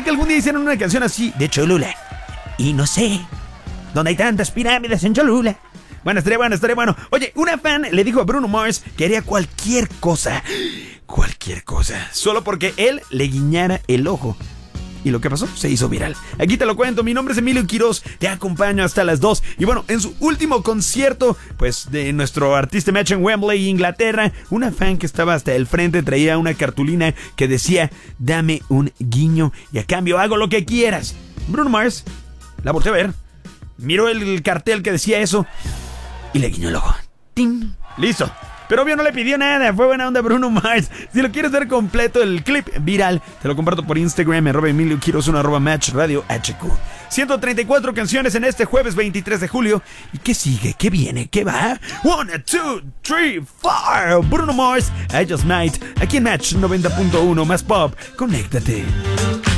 que algún día hicieron una canción así de Cholula? Y no sé, ¿dónde hay tantas pirámides en Cholula? Bueno, estaría bueno. Oye, una fan le dijo a Bruno Mars que haría cualquier cosa, solo porque él le guiñara el ojo. ¿Y lo que pasó? Se hizo viral. Aquí te lo cuento, mi nombre es Emilio Quiroz, te acompaño hasta las 2. Y bueno, en su último concierto, pues de nuestro artista match en Wembley, Inglaterra, una fan que estaba hasta el frente traía una cartulina que decía, dame un guiño y a cambio hago lo que quieras. Bruno Mars la volteó a ver, miró el cartel que decía eso y le guiñó el ojo. ¡Tin! Listo. Pero obvio no le pidió nada, fue buena onda Bruno Mars. Si lo quieres ver completo, el clip viral, te lo comparto por Instagram, @Emilio Quiroz, @Match Radio HQ. 134 canciones en este jueves 23 de julio. ¿Y qué sigue? ¿Qué viene? ¿Qué va? 1, 2, 3, 4. Bruno Mars, I Just Might, aquí en Match 90.1 más pop. Conéctate.